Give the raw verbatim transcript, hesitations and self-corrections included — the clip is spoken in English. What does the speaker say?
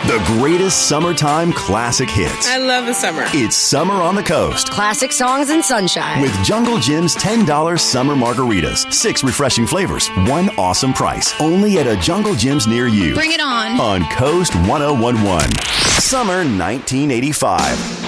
The greatest summertime classic hits. I love the summer. It's Summer on the Coast. Classic songs and sunshine. With Jungle Jim's ten dollars summer margaritas. Six refreshing flavors. One awesome price. Only at a Jungle Jim's near you. Bring it on. On Coast ten eleven. Summer nineteen eighty-five.